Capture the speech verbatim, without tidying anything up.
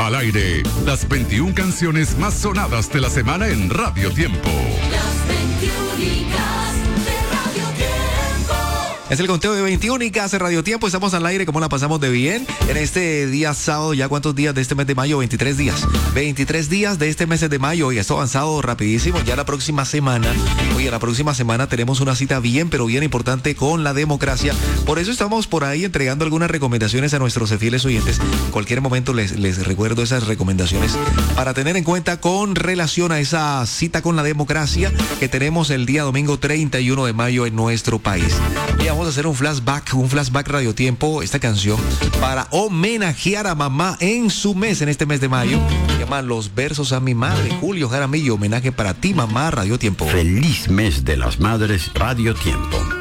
Al aire, las veintiuna canciones más sonadas de la semana en Radio Tiempo. Las veintiúnicas de Radio Tiempo. Es el conteo de veintiúnicas de Radio Tiempo. Estamos al aire. ¿Cómo la pasamos de bien? En este día sábado, ¿ya cuántos días de este mes de mayo? veintitrés días. veintitrés días de este mes de mayo. Y esto ha avanzado rapidísimo. Ya la próxima semana, oye, la próxima semana tenemos una cita bien, pero bien importante con la democracia. Por eso estamos por ahí entregando algunas recomendaciones a nuestros fieles oyentes. En cualquier momento les, les recuerdo esas recomendaciones para tener en cuenta con relación a esa cita con la democracia que tenemos el día domingo treinta y uno de mayo en nuestro país. Y vamos a hacer un flashback, un flashback Radio Tiempo, esta canción para homenajear a mamá en su mes, en este mes de mayo. Se llama Los versos a mi madre. Julio Jaramillo, homenaje para ti, mamá, Radio Tiempo. Feliz mes de las madres, Radio Tiempo.